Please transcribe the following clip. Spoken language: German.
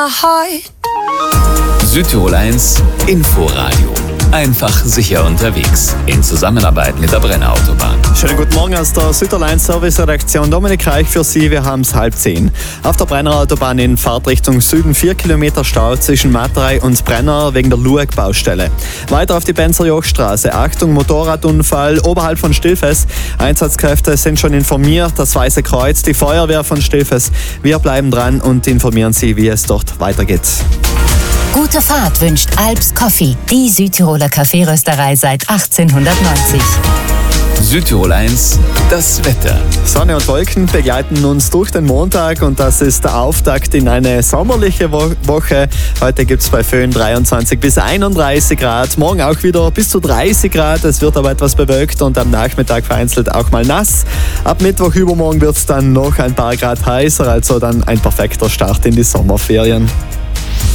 Südtirol 1 Inforadio. Einfach sicher unterwegs. In Zusammenarbeit mit der Brenner Autobahn. Schönen guten Morgen aus der Südtirol 1 Service-Redaktion. Dominik Reich für Sie. Wir haben es 9:30. Auf der Brenner Autobahn in Fahrtrichtung Süden 4 Kilometer Stau zwischen Materei und Brenner wegen der Lueg-Baustelle. Weiter auf die Benzer-Joch-Straße. Achtung, Motorradunfall oberhalb von Stilfes. Einsatzkräfte sind schon informiert. Das Weiße Kreuz, die Feuerwehr von Stilfes. Wir bleiben dran und informieren Sie, wie es dort weitergeht. Gute Fahrt wünscht Alps Coffee, die Südtiroler Kaffeerösterei seit 1890. Südtirol 1, das Wetter. Sonne und Wolken begleiten uns durch den Montag und das ist der Auftakt in eine sommerliche Woche. Heute gibt es bei Föhn 23 bis 31 Grad, morgen auch wieder bis zu 30 Grad. Es wird aber etwas bewölkt und am Nachmittag vereinzelt auch mal nass. Ab Mittwoch übermorgen wird es dann noch ein paar Grad heißer, also dann ein perfekter Start in die Sommerferien.